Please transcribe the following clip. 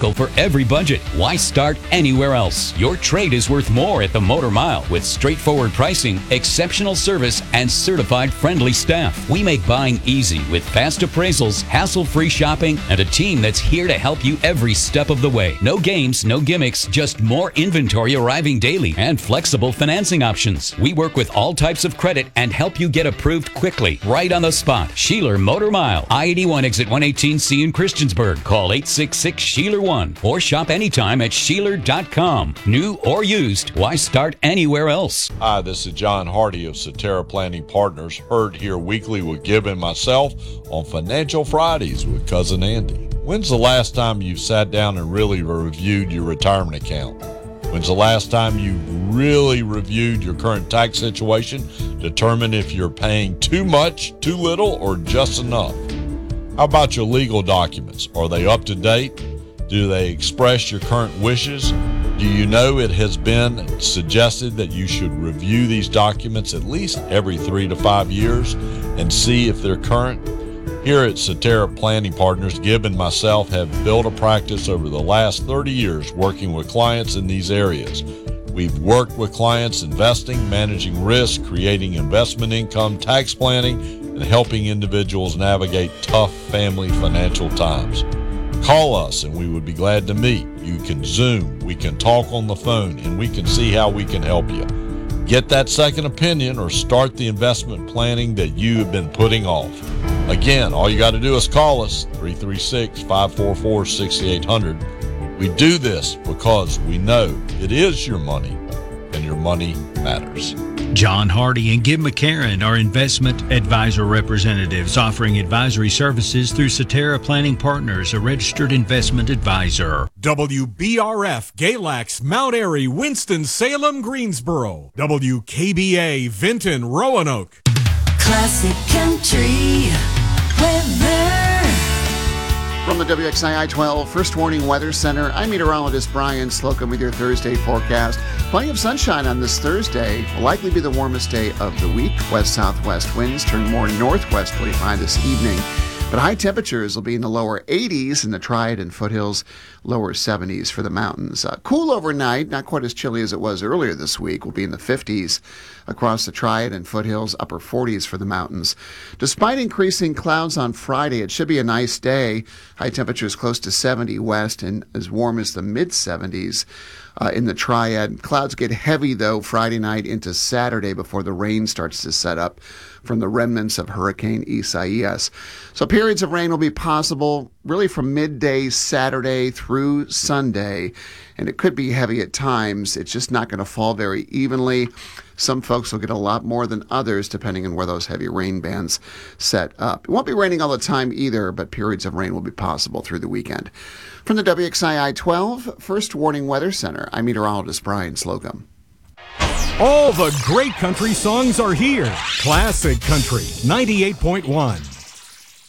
vehicle for every budget. Why start anywhere else? Your trade is worth more at the Motor Mile with straightforward pricing, exceptional service, and certified friendly staff. We make buying easy with fast appraisals, hassle-free shopping, and a team that's here to help you every step of the way. No games, no gimmicks, just more inventory arriving daily and flexible financing options. We work with all types of credit and help you get approved quickly, right on the spot. Sheeler Motor Mile, I-81 exit 118C in Christiansburg. Call 866-SHEELER1 or shop anytime at Sheeler.com. New or used, why start anywhere else? Hi, this is John Hardy of Cetera Planning Partners, heard here weekly with Gibb and myself on Financial Fridays with Cousin Andy. When's the last time you sat down and really reviewed your retirement account? When's the last time you really reviewed your current tax situation, determine if you're paying too much, too little, or just enough? How about your legal documents? Are they up to date? Do they express your current wishes? Do you know it has been suggested that you should review these documents at least every 3 to 5 years and see if they're current? Here at Cetera Planning Partners, Gibb and myself have built a practice over the last 30 years working with clients in these areas. We've worked with clients investing, managing risk, creating investment income, tax planning, and helping individuals navigate tough family financial times. Call us and we would be glad to meet. You can Zoom, we can talk on the phone, and we can see how we can help you. Get that second opinion or start the investment planning that you have been putting off. Again, all you got to do is call us, 336-544-6800. We do this because we know it is your money and your money matters. John Hardy and Gibb McCarron are investment advisor representatives offering advisory services through Cetera Planning Partners, a registered investment advisor. WBRF, Galax, Mount Airy, Winston-Salem, Greensboro. WKBA, Vinton, Roanoke. Classic Country Weather. From the WXII 12 First Warning Weather Center, I'm meteorologist Brian Slocum with your Thursday forecast. Plenty of sunshine on this Thursday. Will likely be the warmest day of the week. West-southwest winds turn more northwesterly by this evening. But high temperatures will be in the lower 80s in the Triad and foothills, lower 70s for the mountains. Cool overnight, not quite as chilly as it was earlier this week. Will be in the 50s across the Triad and foothills, upper 40s for the mountains. Despite increasing clouds on Friday, it should be a nice day. High temperatures close to 70 west and as warm as the mid-70s. In the Triad. Clouds get heavy, though, Friday night into Saturday before the rain starts to set up from the remnants of Hurricane Isaias. So periods of rain will be possible really from midday Saturday through Sunday, and it could be heavy at times. It's just not going to fall very evenly. Some folks will get a lot more than others, depending on where those heavy rain bands set up. It won't be raining all the time either, but periods of rain will be possible through the weekend. From the WXII 12 First Warning Weather Center, I'm meteorologist Brian Slocum. All the great country songs are here. Classic Country 98.1.